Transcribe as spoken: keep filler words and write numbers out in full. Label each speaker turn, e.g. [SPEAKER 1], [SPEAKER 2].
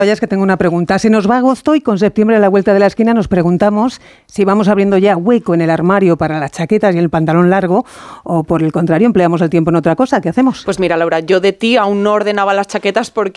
[SPEAKER 1] Ya es que tengo una pregunta. Se nos va agosto y con septiembre a la vuelta de la esquina nos preguntamos si vamos abriendo ya hueco en el armario para las chaquetas y el pantalón largo o por el contrario empleamos el tiempo en otra cosa. ¿Qué hacemos?
[SPEAKER 2] Pues mira, Laura, yo de ti aún no ordenaba las chaquetas porque